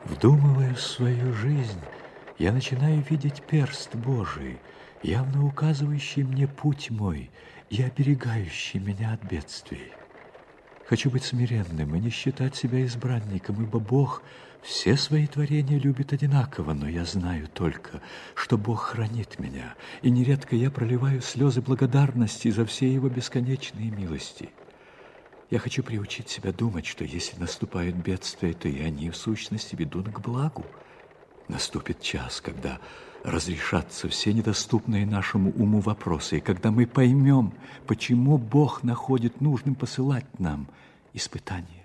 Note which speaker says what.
Speaker 1: Вдумывая свою жизнь, я начинаю видеть перст Божий, явно указывающий мне путь мой и оберегающий меня от бедствий. Хочу быть смиренным и не считать себя избранником, ибо Бог все свои творения любит одинаково, но я знаю только, что Бог хранит меня, и нередко я проливаю слезы благодарности за все Его бесконечные милости. Я хочу приучить себя думать, что если наступают бедствия, то и они в сущности ведут к благу. Наступит час, когда разрешатся все недоступные нашему уму вопросы, и когда мы поймем, почему Бог находит нужным посылать нам испытания.